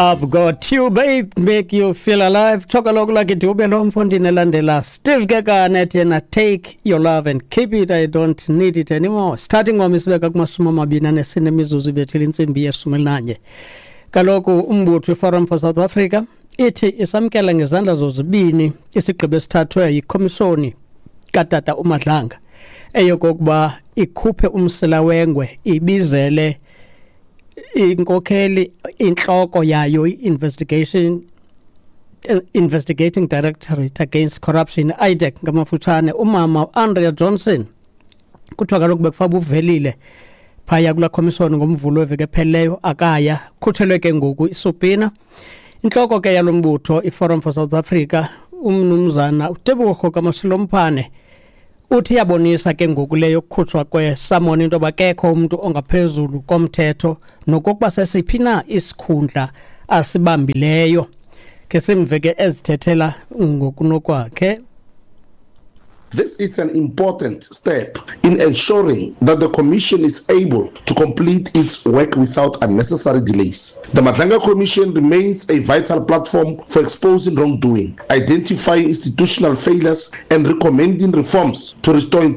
I've got you, babe, make you feel alive. Choka loku like idube lo mfondini elandela. Steve Kekana yena, take your love and keep it. I don't need it anymore. Starting ngomisibeka kumasumi amabini anesine imizuzu ibethile insimbi yesumi nanye. Kaloku umbutho Forum for South Africa ithi isamkela ngezandla zozibini isigqibo esithathwe yiKhomisoni kaTata uMadlanga eyokokuba ikhuphe umsila wengwe ibizele inkokheli inhloko yayo investigating directorate against corruption IDEC ngamafutshane umama Andrea Johnson kuthiwa kaloku bekufaba uvelile phaya kula Khomisoni ngomvulo weveke epheleyo akaya khuthelwe ke ngoku isubhina inhloko ke yalombutho iForum for South Africa umnumzana uTebogo kaMasilompane uthi yabonisa ke ngoku leyo kukhutshwa kwesamoni into bakekho umuntu ongaphezulu komthetho nokokuba sesiphina isikhundla asibambileyo ke simveke ezithethela ngokunokwakhe. This is an important step in ensuring that the Commission is able to complete its work without unnecessary delays. The Madlanga Commission remains a vital platform for exposing wrongdoing, identifying institutional failures, and recommending reforms to restore